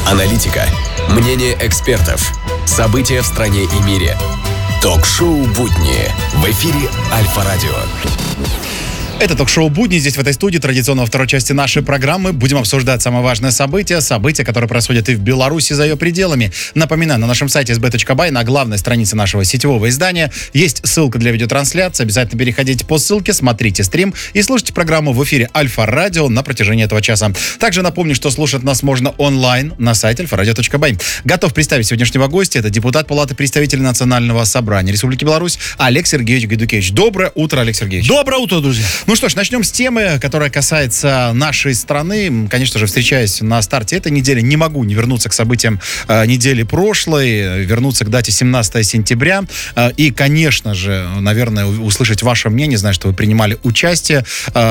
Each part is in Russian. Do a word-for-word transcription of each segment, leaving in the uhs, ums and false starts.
Аналитика, мнение экспертов, события в стране и мире. Ток-шоу «Будни» в эфире Альфа-радио. Это ток-шоу «Будни». Здесь, в этой студии, традиционно во второй части нашей программы будем обсуждать самые важные события, события, которые происходят и в Беларуси за ее пределами. Напоминаю, на нашем сайте эс бэ точка бай, на главной странице нашего сетевого издания, есть ссылка для видеотрансляции. Обязательно переходите по ссылке, смотрите стрим и слушайте программу в эфире Альфа-радио на протяжении этого часа. Также напомню, что слушать нас можно онлайн на сайте альфа радио точка бай. Готов представить сегодняшнего гостя. Это депутат Палаты представителей Национального собрания Республики Беларусь Олег Сергеевич Гайдукевич. Доброе утро, Олег Сергеевич. Доброе утро, друзья. Ну что ж, начнем с темы, которая касается нашей страны. Конечно же, встречаясь на старте этой недели, не могу не вернуться к событиям э, недели прошлой, вернуться к дате семнадцатого сентября. Э, и, конечно же, наверное, услышать ваше мнение. Знаю, что вы принимали участие,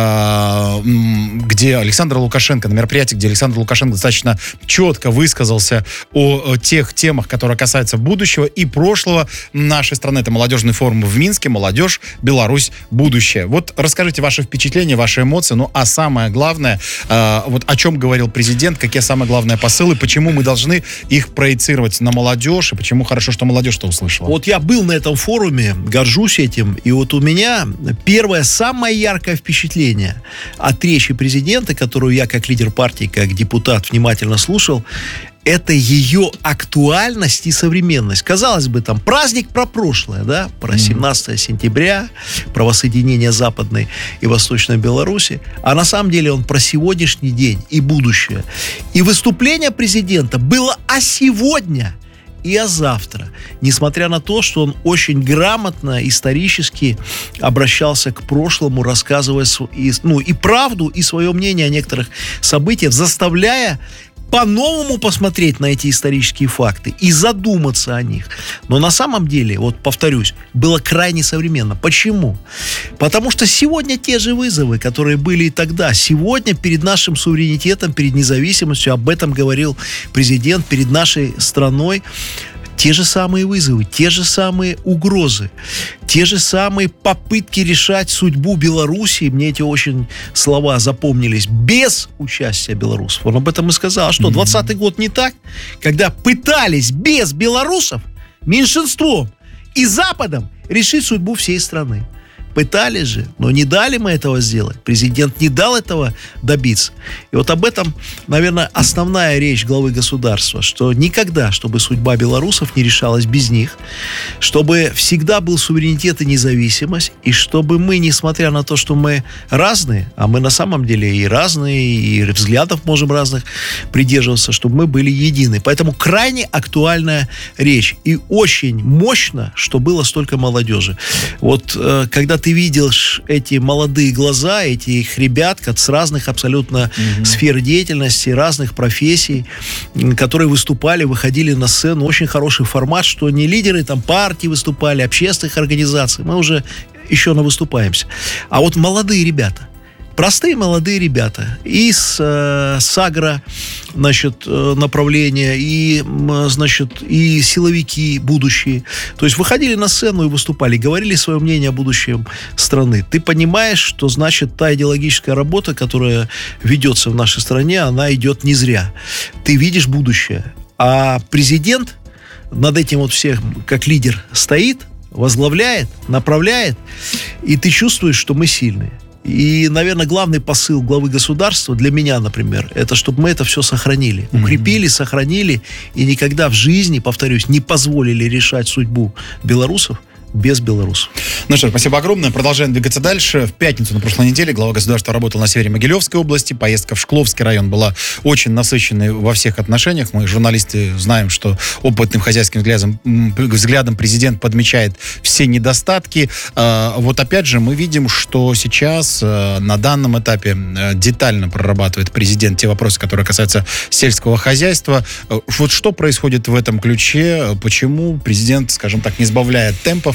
э, где Александр Лукашенко, на мероприятии, где Александр Лукашенко достаточно четко высказался о, о тех темах, которые касаются будущего и прошлого нашей страны. Это молодежный форум в Минске, молодежь, Беларусь, будущее. Вот расскажите ваши впечатления, ваши эмоции, ну а самое главное, э, вот о чем говорил президент, какие самые главные посылы, почему мы должны их проецировать на молодежь, и почему хорошо, что молодежь-то услышала. Вот я был на этом форуме, горжусь этим, и вот у меня первое, самое яркое впечатление от речи президента, которую я как лидер партии, как депутат внимательно слушал, это ее актуальность и современность. Казалось бы, там праздник про прошлое, да, про семнадцатого сентября, про воссоединение Западной и Восточной Беларуси, а на самом деле он про сегодняшний день и будущее. И выступление президента было о сегодня и о завтра, несмотря на то, что он очень грамотно, исторически обращался к прошлому, рассказывая и, ну, и правду, и свое мнение о некоторых событиях, заставляя по-новому посмотреть на эти исторические факты и задуматься о них. Но на самом деле, вот повторюсь, было крайне современно. Почему? Потому что сегодня те же вызовы, которые были и тогда, сегодня перед нашим суверенитетом, перед независимостью, об этом говорил президент, перед нашей страной, те же самые вызовы, те же самые угрозы, те же самые попытки решать судьбу Беларуси. Мне эти очень слова запомнились. Без участия белорусов. Он об этом и сказал. А что, двадцатый год не так? Когда пытались без белорусов, меньшинством и Западом решить судьбу всей страны. Пытались же, но не дали мы этого сделать. Президент не дал этого добиться. И вот об этом, наверное, основная речь главы государства, что никогда, чтобы судьба белорусов не решалась без них, чтобы всегда был суверенитет и независимость, и чтобы мы, несмотря на то, что мы разные, а мы на самом деле и разные, и взглядов можем разных придерживаться, чтобы мы были едины. Поэтому крайне актуальная речь. И очень мощно, что было столько молодежи. Вот э, когда ты видишь эти молодые глаза, этих ребят с разных абсолютно mm-hmm. сфер деятельности, разных профессий, которые выступали, выходили на сцену. Очень хороший формат, что не лидеры там партий выступали, общественных организаций. Мы уже еще навыступаемся. А вот молодые ребята, простые молодые ребята из э, с агро, значит, направления, и, значит, и силовики будущие. То есть выходили на сцену и выступали, говорили свое мнение о будущем страны. Ты понимаешь, что, значит, та идеологическая работа, которая ведется в нашей стране, она идет не зря. Ты видишь будущее. А президент над этим вот всем, как лидер, стоит, возглавляет, направляет, и ты чувствуешь, что мы сильные. И, наверное, главный посыл главы государства для меня, например, это чтобы мы это все сохранили. Mm-hmm. Укрепили, сохранили и никогда в жизни, повторюсь, не позволили решать судьбу белорусов без белорусов. Ну что ж, спасибо огромное. Продолжаем двигаться дальше. В пятницу на прошлой неделе глава государства работал на севере Могилевской области. Поездка в Шкловский район была очень насыщенной во всех отношениях. Мы, журналисты, знаем, что опытным хозяйским взглядом, взглядом президент подмечает все недостатки. Вот опять же мы видим, что сейчас на данном этапе детально прорабатывает президент те вопросы, которые касаются сельского хозяйства. Вот что происходит в этом ключе? Почему президент, скажем так, не сбавляет темпов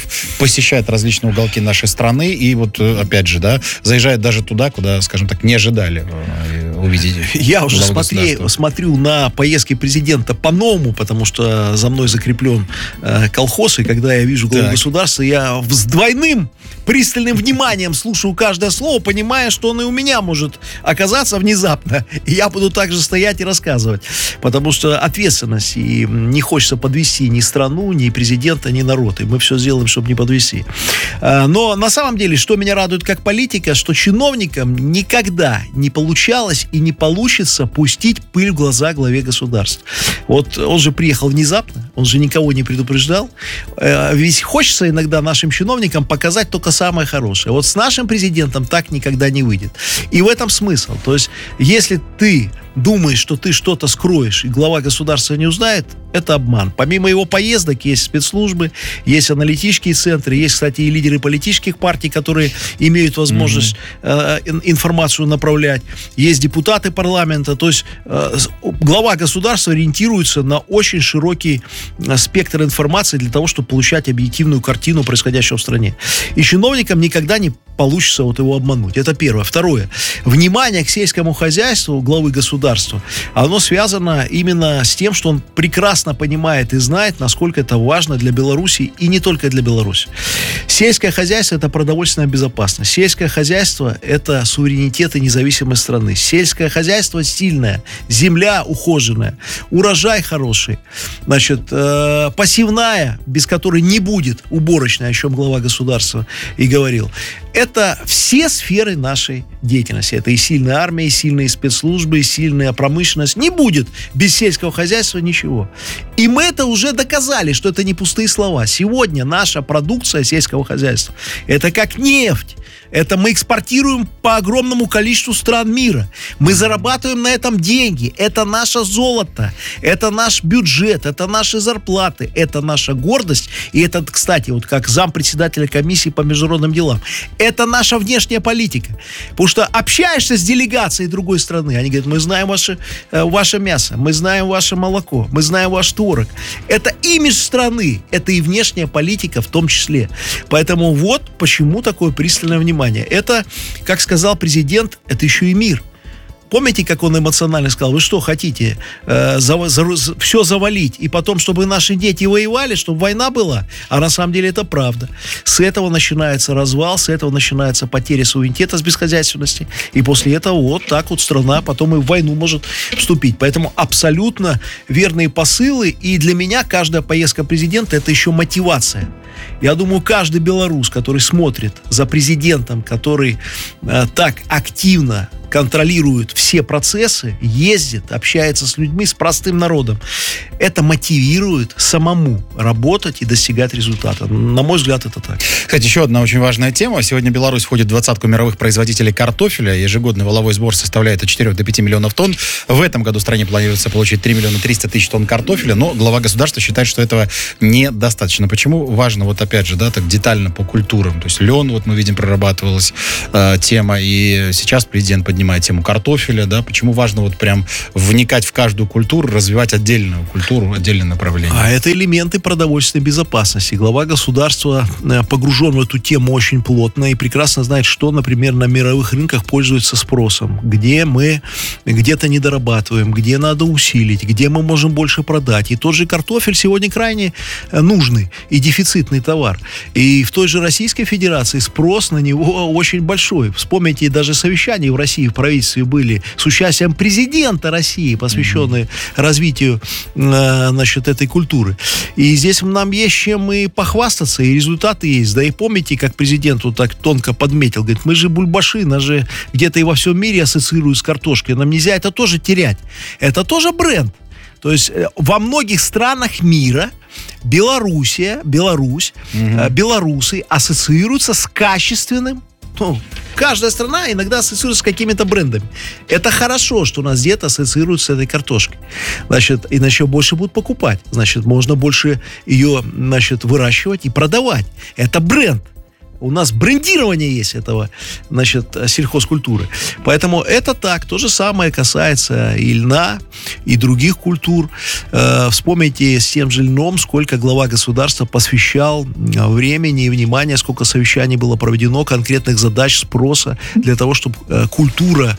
экспертов, посещает различные уголки нашей страны и вот, опять же, да, заезжает даже туда, куда, скажем так, не ожидали увидеть. Я уже смотри, смотрю на поездки президента по-новому, потому что за мной закреплен э, колхоз, и когда я вижу главу государства, я с двойным пристальным вниманием слушаю каждое слово, понимая, что он и у меня может оказаться внезапно, и я буду также стоять и рассказывать, потому что ответственность, и не хочется подвести ни страну, ни президента, ни народ, и мы все сделаем, чтобы не подвести. Но на самом деле, что меня радует как политика, что чиновникам никогда не получалось и не получится пустить пыль в глаза главе государства. Вот он же приехал внезапно, он же никого не предупреждал, ведь хочется иногда нашим чиновникам показать только самое хорошее. Вот с нашим президентом так никогда не выйдет. И в этом смысл. То есть, если ты думаешь, что ты что-то скроешь, и глава государства не узнает, это обман. Помимо его поездок есть спецслужбы, есть аналитические центры, есть, кстати, и лидеры политических партий, которые имеют возможность mm-hmm. э, информацию направлять. Есть депутаты парламента. То есть э, глава государства ориентируется на очень широкий э, спектр информации для того, чтобы получать объективную картину происходящего в стране. И чиновникам никогда не получится вот его обмануть. Это первое. Второе. Внимание к сельскому хозяйству главы государства, оно связано именно с тем, что он прекрасно понимает и знает, насколько это важно для Беларуси и не только для Беларуси. Сельское хозяйство – это продовольственная безопасность. Сельское хозяйство – это суверенитет и независимость страны. Сельское хозяйство сильное, земля ухоженная, урожай хороший, значит, э, посевная, без которой не будет уборочная, о чем глава государства и говорил. Это все сферы нашей деятельности. Это и сильная армия, и сильные спецслужбы, и сильная промышленность. Не будет без сельского хозяйства ничего. И мы это уже доказали, что это не пустые слова. Сегодня наша продукция сельского хозяйства – это как нефть. Это мы экспортируем по огромному количеству стран мира. Мы зарабатываем на этом деньги. Это наше золото. Это наш бюджет. Это наши зарплаты. Это наша гордость. И это, кстати, вот как зампредседателя комиссии по международным делам, это наша внешняя политика. Потому что общаешься с делегацией другой страны, они говорят, мы знаем ваше, ваше мясо, мы знаем ваше молоко, мы знаем ваш творог. Это имидж страны. Это и внешняя политика в том числе. Поэтому вот почему такое пристальное внимание. Это, как сказал президент, это еще и мир. Помните, как он эмоционально сказал, вы что хотите, э, за, за, все завалить, и потом, чтобы наши дети воевали, чтобы война была? А на самом деле это правда. С этого начинается развал, с этого начинается потеря суверенитета, с бесхозяйственности, и после этого вот так вот страна потом и в войну может вступить. Поэтому абсолютно верные посылы, и для меня каждая поездка президента – это еще мотивация. Я думаю, каждый белорус, который смотрит за президентом, который э, так активно контролирует все процессы, ездит, общается с людьми, с простым народом, это мотивирует самому работать и достигать результата. На мой взгляд, это так. Кстати, еще одна очень важная тема. Сегодня Беларусь входит в двадцатку мировых производителей картофеля. Ежегодный валовой сбор составляет от четырёх до пяти миллионов тонн. В этом году в стране планируется получить три миллиона триста тысяч тонн картофеля, но глава государства считает, что этого недостаточно. Почему важно, вот опять же, да, так детально по культурам? То есть лен, вот мы видим, прорабатывалась э, тема, и сейчас президент поднимает тему картофеля, да, почему важно вот прям вникать в каждую культуру, развивать отдельную культуру, отдельное направление. А это элементы продовольственной безопасности. Глава государства погружен в эту тему очень плотно и прекрасно знает, что, например, на мировых рынках пользуется спросом, где мы где-то не дорабатываем, где надо усилить, где мы можем больше продать. И тот же картофель сегодня крайне нужный и дефицитный товар. И в той же Российской Федерации спрос на него очень большой. Вспомните, даже совещания в России в правительстве были с участием президента России, посвященные mm-hmm. развитию э, значит, этой культуры. И здесь нам есть чем и похвастаться, и результаты есть. Да и помните, как президент вот так тонко подметил, говорит, мы же бульбаши, нас же где-то и во всем мире ассоциируют с картошкой, нам нельзя это тоже терять. Это тоже бренд. То есть э, во многих странах мира Белоруссия, Беларусь, mm-hmm. э, белорусы ассоциируются с качественным. Ну, каждая страна иногда ассоциируется с какими-то брендами. Это хорошо, что у нас где-то ассоциируются с этой картошкой. Значит, иначе больше будут покупать. Значит, можно больше ее, значит, выращивать и продавать. Это бренд. У нас брендирование есть этого, значит, сельхозкультуры. Поэтому это так. То же самое касается и льна, и других культур. Э, вспомните с тем же льном, сколько глава государства посвящал времени и внимания, сколько совещаний было проведено, конкретных задач, спроса для того, чтобы э, культура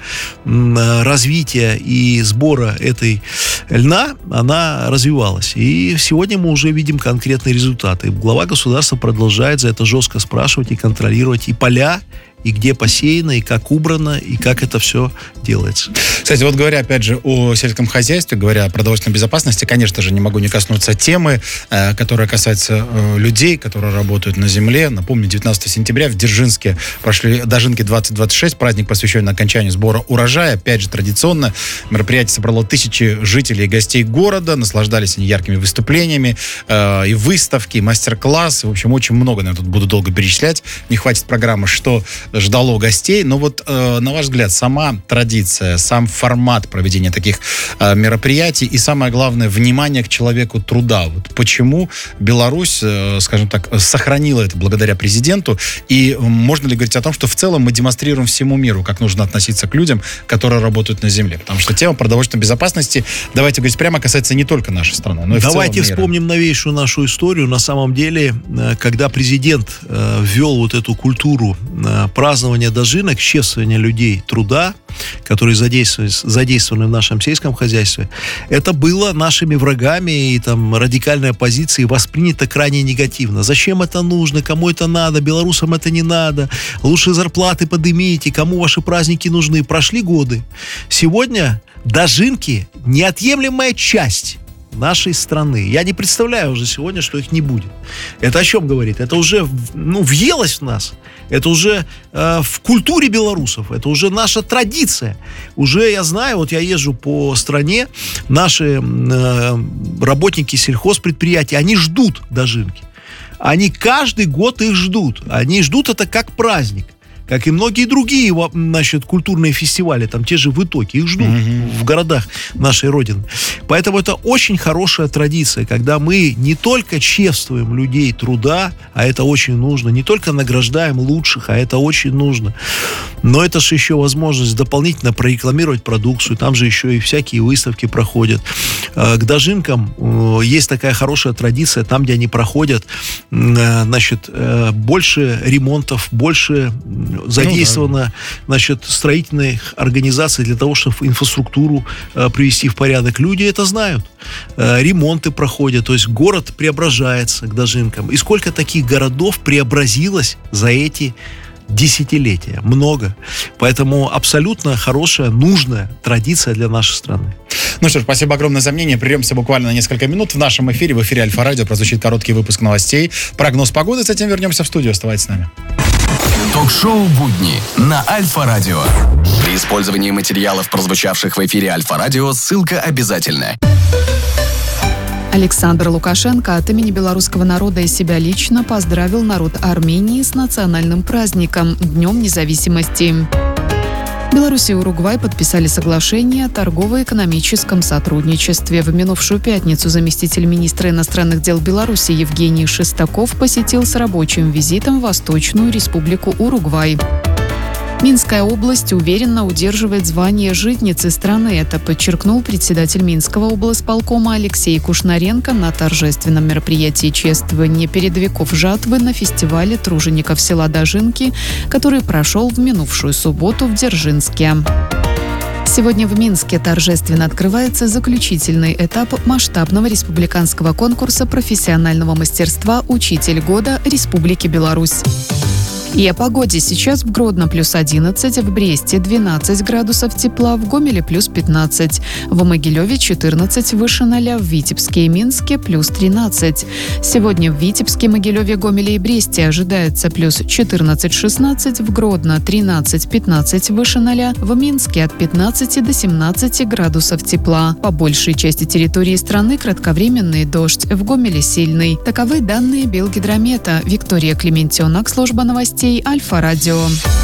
э, развития и сбора этой льна, она развивалась. И сегодня мы уже видим конкретные результаты. Глава государства продолжает за это жестко спрашивать и контролировать и поля, и где посеяно, и как убрано, и как это все делается. Кстати, вот говоря, опять же, о сельском хозяйстве, говоря о продовольственной безопасности, конечно же, не могу не коснуться темы, э, которая касается э, людей, которые работают на земле. Напомню, девятнадцатого сентября в Дзержинске прошли Дожинки двадцать двадцать шесть, праздник, посвященный окончанию сбора урожая. Опять же, традиционно мероприятие собрало тысячи жителей и гостей города, наслаждались они яркими выступлениями, э, и выставки, и мастер-классы. В общем, очень много, наверное, тут буду долго перечислять. Не хватит программы, что ждало гостей. Но вот, э, на ваш взгляд, сама традиция, сам формат проведения таких э, мероприятий и, самое главное, внимание к человеку труда. Вот почему Беларусь, э, скажем так, сохранила это благодаря президенту? И можно ли говорить о том, что в целом мы демонстрируем всему миру, как нужно относиться к людям, которые работают на земле? Потому что тема продовольственной безопасности, давайте говорить прямо, касается не только нашей страны, но и в целом Давайте мира. вспомним новейшую нашу историю. На самом деле, э, когда президент э, ввел вот эту культуру э, празднования дожинок, чествования людей труда, которые задействованы, задействованы в нашем сельском хозяйстве, это было нашими врагами, и там радикальной оппозицией воспринято крайне негативно. Зачем это нужно? Кому это надо? Белорусам это не надо. Лучше зарплаты поднимите. Кому ваши праздники нужны? Прошли годы. Сегодня дожинки – неотъемлемая часть нашей страны. Я не представляю уже сегодня, что их не будет. Это о чем говорит? Это уже, ну, въелось в нас. Это уже э, в культуре белорусов. Это уже наша традиция. Уже я знаю, вот я езжу по стране, наши э, работники сельхозпредприятий, они ждут дожинки. Они каждый год их ждут. Они ждут это как праздник. Как и многие другие, значит, культурные фестивали, там те же в Итоке, их ждут mm-hmm. в городах нашей Родины. Поэтому это очень хорошая традиция, когда мы не только чествуем людей труда, а это очень нужно, не только награждаем лучших, а это очень нужно, но это же еще возможность дополнительно прорекламировать продукцию, там же еще и всякие выставки проходят. К дожинкам есть такая хорошая традиция, там, где они проходят, значит, больше ремонтов, больше задействовано, ну, да. значит, строительных организаций для того, чтобы инфраструктуру э, привести в порядок. Люди это знают. Э, ремонты проходят, то есть город преображается к дожинкам. И сколько таких городов преобразилось за эти десятилетия? Много. Поэтому абсолютно хорошая, нужная традиция для нашей страны. Ну что ж, спасибо огромное за мнение. Прервемся буквально на несколько минут. В нашем эфире, в эфире Альфа-радио, прозвучит короткий выпуск новостей, прогноз погоды, затем вернемся в студию. Оставайтесь с нами. Ток-шоу «Будни» на Альфа-радио. При использовании материалов, прозвучавших в эфире Альфа-радио, ссылка обязательна. Александр Лукашенко от имени белорусского народа и себя лично поздравил народ Армении с национальным праздником – Днем независимости. Беларусь и Уругвай подписали соглашение о торгово-экономическом сотрудничестве. В минувшую пятницу заместитель министра иностранных дел Беларуси Евгений Шестаков посетил с рабочим визитом Восточную Республику Уругвай. Минская область уверенно удерживает звание житницы страны. Это подчеркнул председатель Минского облсполкома Алексей Кушнаренко на торжественном мероприятии чествования передовиков жатвы на фестивале тружеников села Дожинки, который прошел в минувшую субботу в Дзержинске. Сегодня в Минске торжественно открывается заключительный этап масштабного республиканского конкурса профессионального мастерства «Учитель года Республики Беларусь». И о погоде. Сейчас в Гродно плюс одиннадцать, в Бресте двенадцать градусов тепла, в Гомеле плюс пятнадцать, в Могилеве четырнадцать, выше ноля, в Витебске и Минске плюс тринадцать. Сегодня в Витебске, Могилеве, Гомеле и Бресте ожидается плюс четырнадцать-шестнадцать, в Гродно тринадцать-пятнадцать, выше ноля, в Минске от пятнадцати до семнадцати градусов тепла. По большей части территории страны кратковременный дождь, в Гомеле сильный. Таковы данные Белгидромета. Виктория Клементьонок, служба новостей Альфа-радио.